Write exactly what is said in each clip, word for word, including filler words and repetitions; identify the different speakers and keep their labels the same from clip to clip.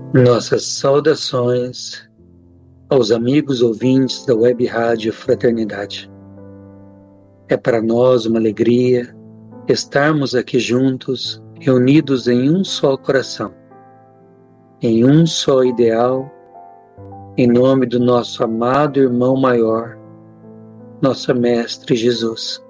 Speaker 1: Nossas saudações aos amigos ouvintes da Web Rádio Fraternidade. É para nós uma alegria estarmos aqui juntos, reunidos em um só coração, em um só ideal, em nome do nosso amado irmão maior, nosso Mestre Jesus.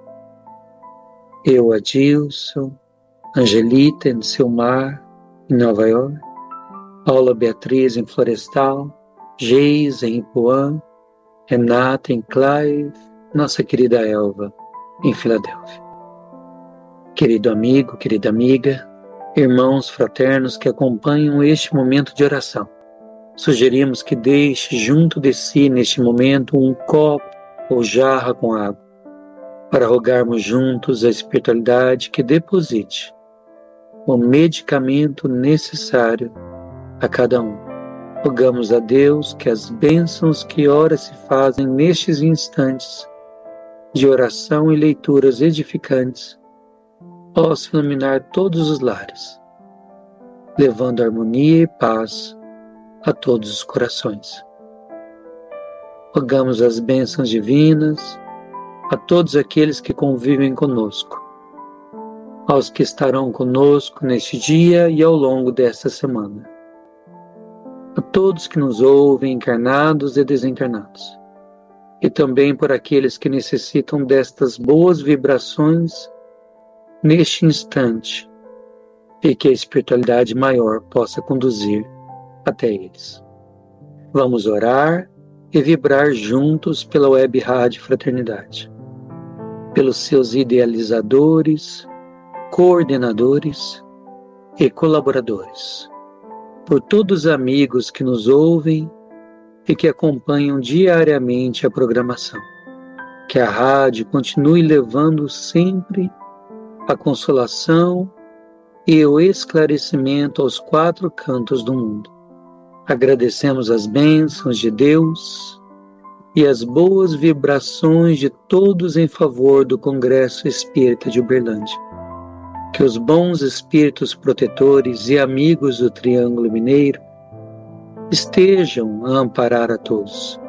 Speaker 1: Eu, Adilson, Angelita em Silmar, em Nova York, Paula Beatriz em Florestal, Geis em Ipuã, Renata em Clive, nossa querida Elva em Filadélfia. Querido amigo, querida amiga, irmãos fraternos que acompanham este momento de oração, sugerimos que deixe junto de si neste momento um copo ou jarra com água, para rogarmos juntos a espiritualidade que deposite o medicamento necessário a cada um. Rogamos a Deus que as bênçãos que ora se fazem nestes instantes de oração e leituras edificantes possam iluminar todos os lares, levando harmonia e paz a todos os corações. Rogamos as bênçãos divinas a todos aqueles que convivem conosco, aos que estarão conosco neste dia e ao longo desta semana, a todos que nos ouvem, encarnados e desencarnados, e também por aqueles que necessitam destas boas vibrações neste instante, e que a espiritualidade maior possa conduzir até eles. Vamos orar e vibrar juntos pela Web Rádio Fraternidade, pelos seus idealizadores, coordenadores e colaboradores, por todos os amigos que nos ouvem e que acompanham diariamente a programação. Que a rádio continue levando sempre a consolação e o esclarecimento aos quatro cantos do mundo. Agradecemos as bênçãos de Deus e as boas vibrações de todos em favor do Congresso Espírita de Uberlândia. Que os bons espíritos protetores e amigos do Triângulo Mineiro estejam a amparar a todos.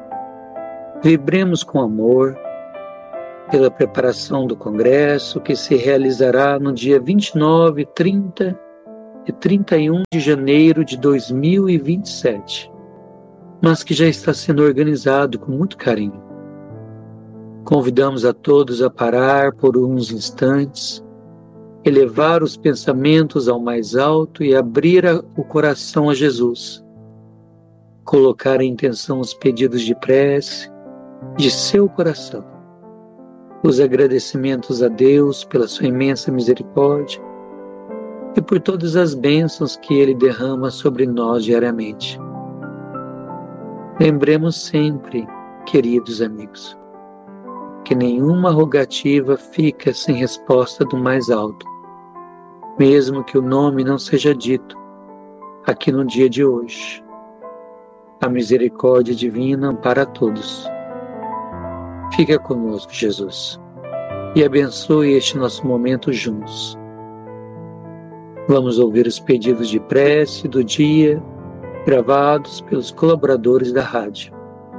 Speaker 1: Vibremos com amor pela preparação do Congresso, que se realizará no dia vinte e nove, trinta e trinta e um de janeiro de dois mil e vinte e sete, mas que já está sendo organizado com muito carinho. Convidamos a todos a parar por uns instantes, elevar os pensamentos ao mais alto e abrir a, o coração a Jesus. Colocar em intenção os pedidos de prece de seu coração. Os agradecimentos a Deus pela sua imensa misericórdia e por todas as bênçãos que Ele derrama sobre nós diariamente. Lembremos sempre, queridos amigos, que nenhuma rogativa fica sem resposta do mais alto, mesmo que o nome não seja dito aqui no dia de hoje. A misericórdia divina ampara a todos. Fica conosco, Jesus, e abençoe este nosso momento juntos. Vamos ouvir os pedidos de prece do dia, gravados pelos colaboradores da rádio.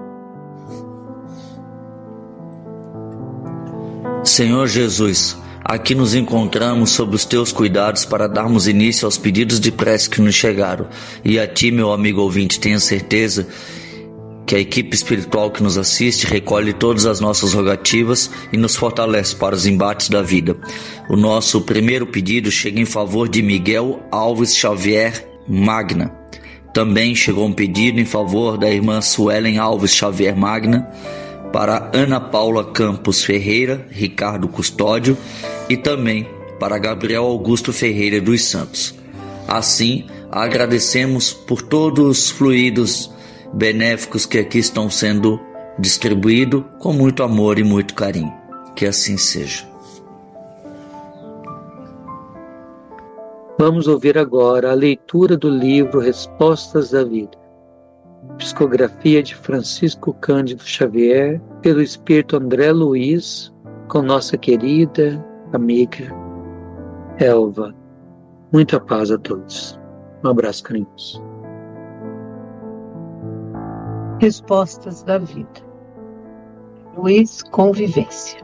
Speaker 2: Senhor Jesus, aqui nos encontramos sob os teus cuidados para darmos início aos pedidos de prece que nos chegaram. E a ti, meu amigo ouvinte, tenha certeza que a equipe espiritual que nos assiste recolhe todas as nossas rogativas e nos fortalece para os embates da vida. O nosso primeiro pedido chega em favor de Miguel Alves Xavier Magna. Também chegou um pedido em favor da irmã Suelen Alves Xavier Magna, para Ana Paula Campos Ferreira, Ricardo Custódio e também para Gabriel Augusto Ferreira dos Santos. Assim, agradecemos por todos os fluidos benéficos que aqui estão sendo distribuídos com muito amor e muito carinho. Que assim seja.
Speaker 1: Vamos ouvir agora a leitura do livro Respostas da Vida, psicografia de Francisco Cândido Xavier, pelo Espírito André Luiz, com nossa querida amiga Elva. Muita paz a todos. Um abraço carinhoso.
Speaker 3: Respostas da vida. Luiz, Convivência.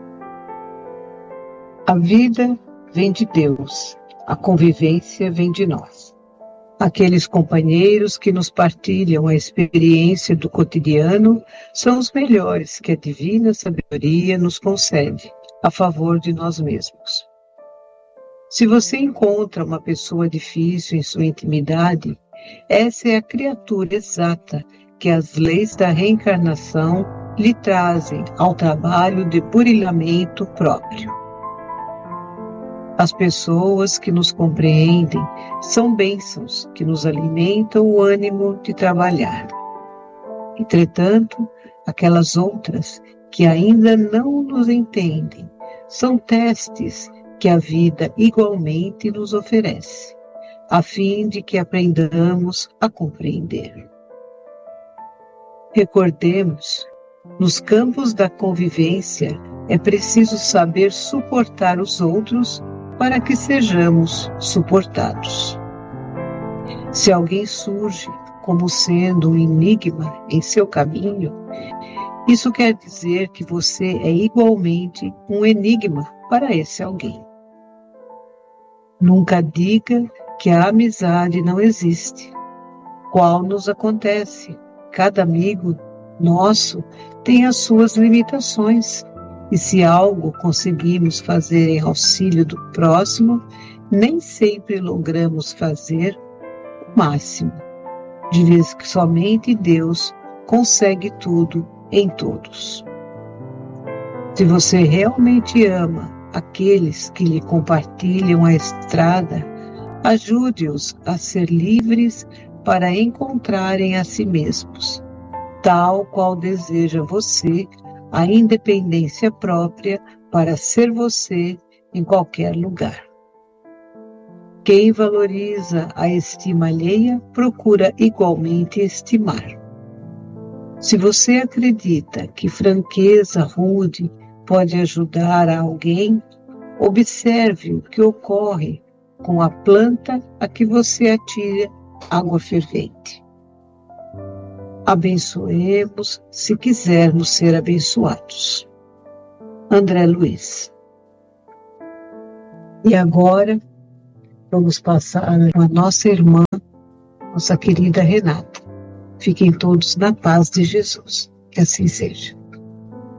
Speaker 3: A vida vem de Deus, a convivência vem de nós. Aqueles companheiros que nos partilham a experiência do cotidiano são os melhores que a divina sabedoria nos concede a favor de nós mesmos. Se você encontra uma pessoa difícil em sua intimidade, essa é a criatura exata que as leis da reencarnação lhe trazem ao trabalho de burilamento próprio. As pessoas que nos compreendem são bênçãos que nos alimentam o ânimo de trabalhar. Entretanto, aquelas outras que ainda não nos entendem são testes que a vida igualmente nos oferece, a fim de que aprendamos a compreender. Recordemos, nos campos da convivência é preciso saber suportar os outros para que sejamos suportados. Se alguém surge como sendo um enigma em seu caminho, isso quer dizer que você é igualmente um enigma para esse alguém. Nunca diga que a amizade não existe. Qual nos acontece? Cada amigo nosso tem as suas limitações. E se algo conseguimos fazer em auxílio do próximo, nem sempre logramos fazer o máximo, de vez que somente Deus consegue tudo em todos. Se você realmente ama aqueles que lhe compartilham a estrada, ajude-os a ser livres para encontrarem a si mesmos, tal qual deseja você a independência própria para ser você em qualquer lugar. Quem valoriza a estima alheia procura igualmente estimar. Se você acredita que franqueza rude pode ajudar a alguém, observe o que ocorre com a planta a que você atira água fervente. Abençoemos se quisermos ser abençoados. André Luiz. E agora, vamos passar com a nossa irmã, nossa querida Renata. Fiquem todos na paz de Jesus. Que assim seja.